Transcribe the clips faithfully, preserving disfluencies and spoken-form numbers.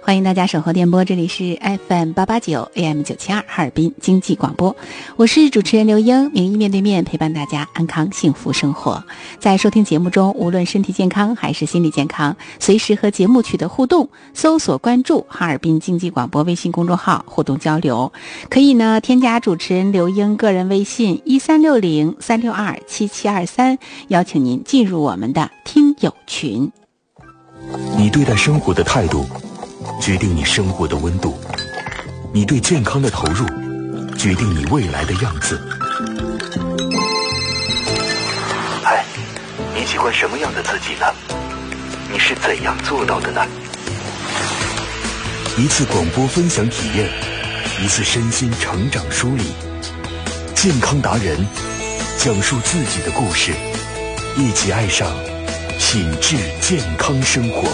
欢迎大家守候电波，这里是 F M 八八九 A M 九七二哈尔滨经济广播，我是主持人刘英，名医面对面陪伴大家安康幸福生活。在收听节目中，无论身体健康还是心理健康，随时和节目取得互动，搜索关注哈尔滨经济广播微信公众号互动交流，可以呢添加主持人刘英个人微信一三六零三六二七七二三，邀请您进入我们的听友群。 你对待生活的态度决定你生活的温度，你对健康的投入决定你未来的样子。嗨，你喜欢什么样的自己呢？你是怎样做到的呢？一次广播分享体验，一次身心成长梳理，健康达人讲述自己的故事，一起爱上品质健康生活。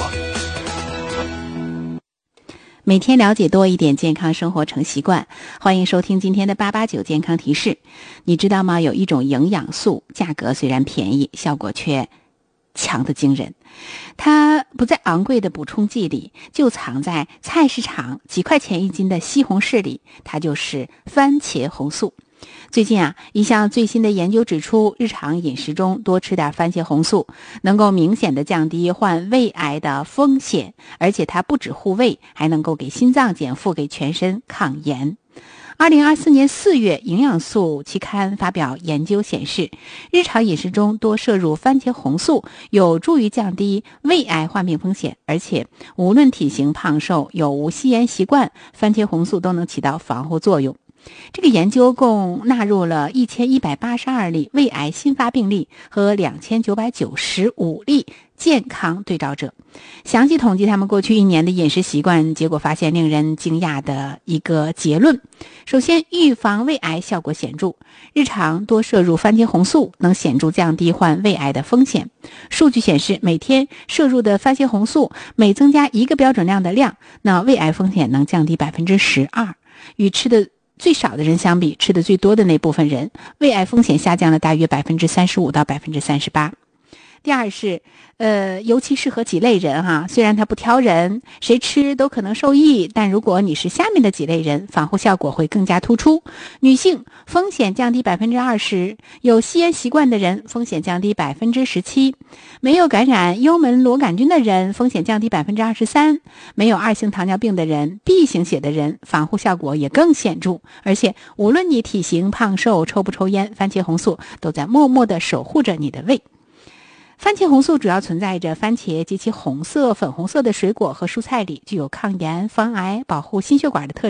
每天了解多一点，健康生活成习惯。欢迎收听今天的八八九健康提示。你知道吗？有一种营养素，价格虽然便宜，效果却强得惊人。它不在昂贵的补充剂里，就藏在菜市场几块钱一斤的西红柿里，它就是番茄红素。最近啊，一项最新的研究指出，日常饮食中多吃点番茄红素，能够明显的降低患胃癌的风险，而且它不止护胃，还能够给心脏减负，给全身抗炎。二零二四年四月，营养素期刊发表研究显示，日常饮食中多摄入番茄红素有助于降低胃癌患病风险，而且无论体型胖瘦，有无吸烟习惯，番茄红素都能起到防护作用。这个研究共纳入了一千一百八十二例胃癌新发病例和两千九百九十五例健康对照者，详细统计他们过去一年的饮食习惯，结果发现令人惊讶的一个结论。首先，预防胃癌效果显著，日常多摄入番茄红素能显著降低患胃癌的风险。数据显示，每天摄入的番茄红素每增加一个标准量的量，那胃癌风险能降低 百分之十二， 与吃的最少的人相比，吃的最多的那部分人，胃癌风险下降了大约 百分之三十五 到 百分之三十八。第二是呃，尤其适合几类人哈，虽然它不挑人，谁吃都可能受益，但如果你是下面的几类人，防护效果会更加突出。女性风险降低 百分之二十， 有吸烟习惯的人风险降低 百分之十七， 没有感染幽门螺杆菌的人风险降低 百分之二十三， 没有二型糖尿病的人 B 型血的人防护效果也更显著。而且无论你体型胖瘦，抽不抽烟，番茄红素都在默默地守护着你的胃。番茄红素主要存在着番茄及其红色、粉红色的水果和蔬菜里，具有抗炎、防癌、保护心血管的特